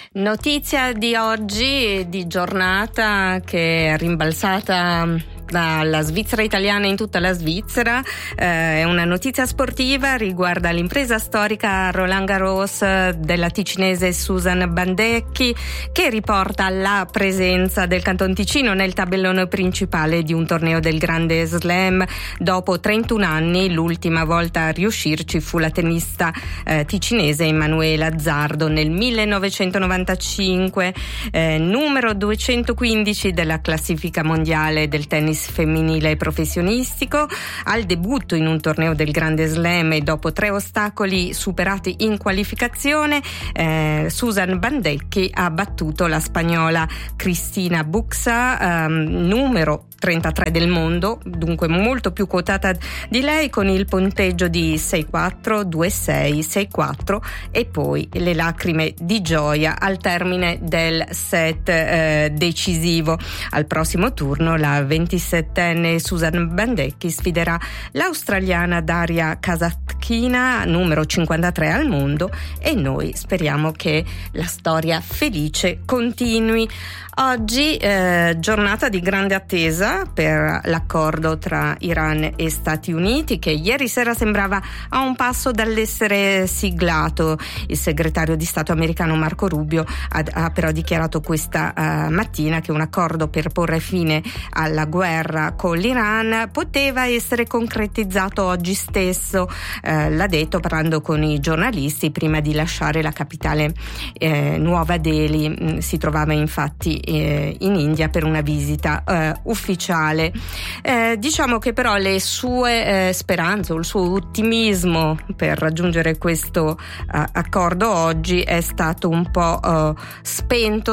Notizia di oggi, di giornata, che è rimbalzata dalla Svizzera italiana in tutta la Svizzera. È una notizia sportiva, riguarda l'impresa storica Roland Garros della ticinese Susan Bandecchi, che riporta la presenza del Canton Ticino nel tabellone principale di un torneo del Grande Slam. Dopo 31 anni, l'ultima volta a riuscirci fu la tennista ticinese Emanuela Azzardo nel 1995, numero 215 della classifica mondiale del tennis femminile professionistico. Al debutto in un torneo del Grande Slam e dopo 3 ostacoli superati in qualificazione, Susan Bandecchi ha battuto la spagnola Cristina Buxa, numero 33 del mondo, dunque molto più quotata di lei, con il punteggio di 6-4, 2-6, 6-4 e poi le lacrime di gioia al termine del set decisivo. Al prossimo turno la 27enne Susan Bandecchi sfiderà l'australiana Daria Kasatkina, numero 53 al mondo, e noi speriamo che la storia felice continui. Oggi giornata di grande attesa per l'accordo tra Iran e Stati Uniti, che ieri sera sembrava a un passo dall'essere siglato. Il segretario di Stato americano Marco Rubio ha però dichiarato questa mattina che un accordo per porre fine alla guerra con l'Iran poteva essere concretizzato oggi stesso. L'ha detto parlando con i giornalisti prima di lasciare la capitale Nuova Delhi. Si trovava infatti in India per una visita ufficiale. Diciamo che però le sue speranze o il suo ottimismo per raggiungere questo accordo oggi è stato un po' spento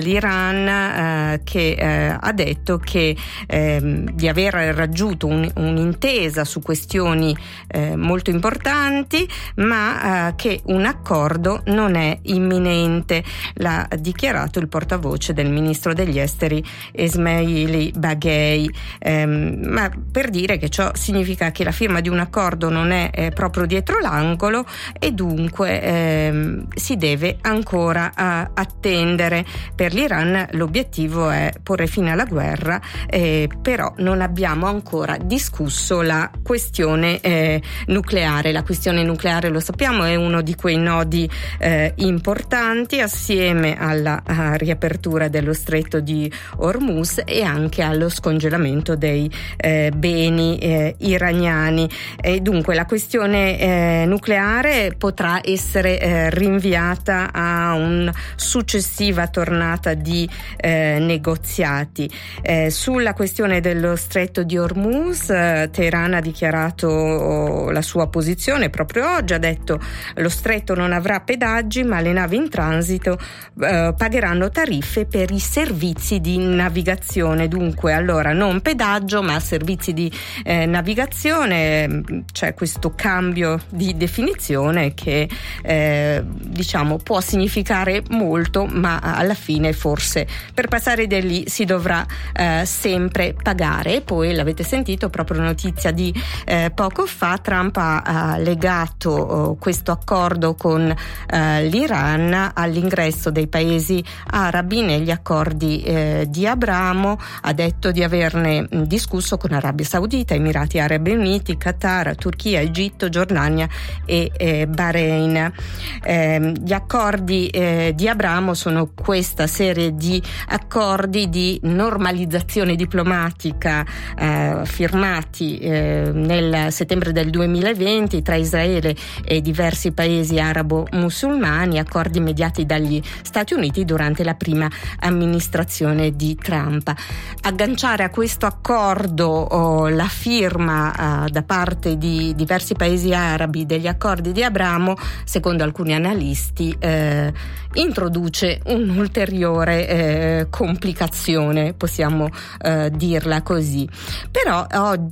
dall'Iran, che ha detto che di aver raggiunto un'intesa su questioni molto importanti, ma che un accordo non è imminente. L'ha dichiarato il portavoce del ministro degli esteri Esmaili Baghei, ma per dire che ciò significa che la firma di un accordo non è proprio dietro l'angolo e dunque si deve ancora attendere. Per l'Iran l'obiettivo è porre fine alla guerra, però non abbiamo ancora discusso la questione nucleare. La questione nucleare, lo sappiamo, è uno di quei nodi importanti, assieme alla riapertura dello stretto di Hormuz e anche allo scongelamento dei beni iraniani. E dunque la questione nucleare potrà essere rinviata a una successiva tornata di negoziati. Sulla questione dello stretto di Hormuz, Teheran ha dichiarato la sua posizione proprio oggi. Ha detto: lo stretto non avrà pedaggi, ma le navi in transito pagheranno tariffe per i servizi di navigazione. Dunque, allora, non pedaggio ma servizi di navigazione. C'è questo cambio di definizione che diciamo può significare molto, ma alla fine forse per passare da lì si dovrà sempre pagare. E poi l'avete sentito, proprio notizia di poco fa, Trump ha legato questo accordo con l'Iran all'ingresso dei paesi arabi negli accordi di Abramo. Ha detto di averne discusso con Arabia Saudita, Emirati Arabi Uniti, Qatar, Turchia, Egitto, Giordania e Bahrain. Gli accordi di Abramo sono questa serie di accordi di normalizzazione diplomatica firmati nel settembre del 2020 tra Israele e diversi paesi arabo-musulmani, accordi mediati dagli Stati Uniti durante la prima amministrazione di Trump. Agganciare a questo accordo la firma da parte di diversi paesi arabi degli accordi di Abramo, secondo alcuni analisti, introduce un'ulteriore complicazione, possiamo dirla così. Però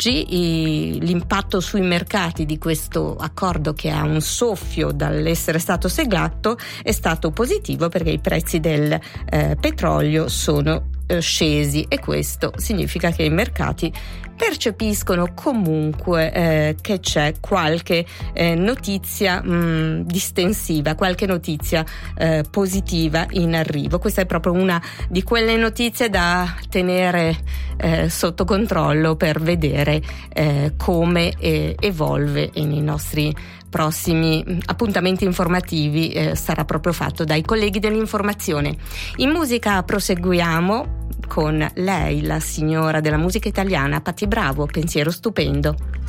oggi l'impatto sui mercati di questo accordo, che ha un soffio dall'essere stato siglato, è stato positivo, perché i prezzi del petrolio sono scesi e questo significa che i mercati percepiscono comunque che c'è qualche notizia distensiva, qualche notizia positiva in arrivo. Questa è proprio una di quelle notizie da tenere sotto controllo per vedere come evolve nei nostri prossimi appuntamenti informativi. Sarà proprio fatto dai colleghi dell'informazione. In musica proseguiamo con lei, la signora della musica italiana, Patti Bravo, Pensiero stupendo.